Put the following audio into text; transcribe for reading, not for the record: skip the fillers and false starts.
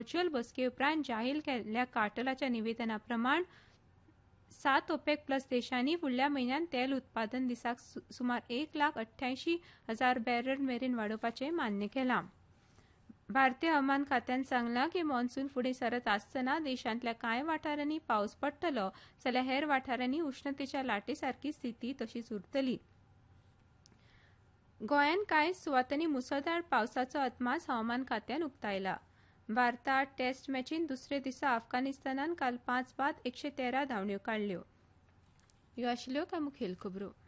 Virtual बसके उपरांत जाहीर केल्ल्या कार्टेलाच्या निवेदना प्रमाण 7 ओपेक प्लस देशांनी फुडल्या म्हयन्यात तेल उत्पादन दिसाक सुमार 1,88,000 बॅरल मेरेन वाडोवपाचें मान्य केलां. भारतीय हवामान खात्यान सांगलां की मॉन्सून फुडें सरत आसतना देशांतल्या कांय वाठारांनी पावस पडटलो जाल्यार हेर वाठारांनी उश्णतेच्या लाटे सारकी स्थिती तशीच उरतली. गोंयांत कांय सुवातांनी मुसळधार पावसाचो अदमास हवामान खात्यान उक्तायला. भारतान टेस्ट मॅचींत दुसरे दिसा अफगाणिस्तानान काल 5 बाद 113 धांवड्यो काडल्यो. ह्यो आशिल्ल्यो कांय मुखेल खबरो.